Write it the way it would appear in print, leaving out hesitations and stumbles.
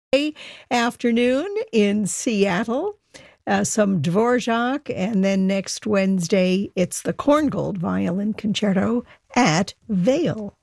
afternoon in Seattle. Some Dvorak, and then next Wednesday, it's the Korngold Violin Concerto at Vail.